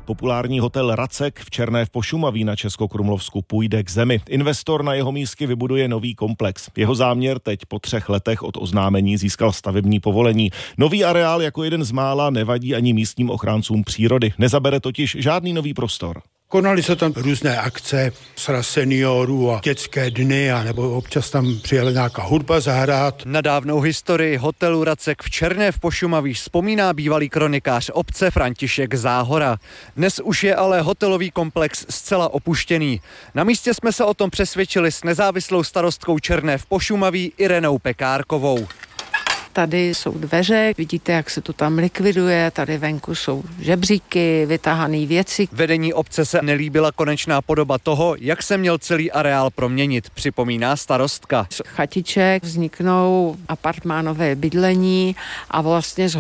Populární hotel Racek v Černé v Pošumaví na Českokrumlovsku půjde k zemi. Investor na jeho místě vybuduje nový komplex. Jeho záměr teď po 3 letech od oznámení získal stavební povolení. Nový areál jako jeden z mála nevadí ani místním ochráncům přírody. Nezabere totiž žádný nový prostor. Konaly se tam různé akce, sraz seniorů a dětské dny, a nebo občas tam přijela nějaká hudba zahrát. Na dávnou historii hotelu Racek v Černé v Pošumaví vzpomíná bývalý kronikář obce František Záhora. Dnes už je ale hotelový komplex zcela opuštěný. Na místě jsme se o tom přesvědčili s nezávislou starostkou Černé v Pošumaví Irenou Pekárkovou. Tady jsou dveře, vidíte, jak se to tam likviduje, tady venku jsou žebříky, vytahané věci. Vedení obce se nelíbila konečná podoba toho, jak se měl celý areál proměnit, připomíná starostka. Z chatiček vzniknou apartmánové bydlení a vlastně z